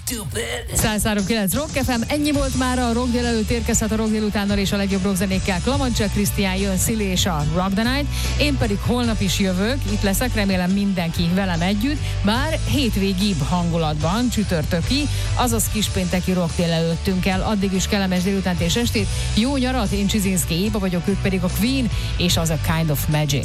103.9 Rock FM, ennyi volt már a Rock délelőtt, érkezhet a Rock délutánnal és a legjobb rockzenékkel. Klamancsák Krisztián jön, Szili és a Rock the Night. Én pedig holnap is jövök, itt leszek, remélem mindenki velem együtt, bár hétvégibb hangulatban, csütörtöki, azaz kispénteki Rock délelőttünkkel. Addig is kellemes délutánt és estét, jó nyarat, én Csizinszki Éva vagyok, ők pedig a Queen és az a Kind of Magic.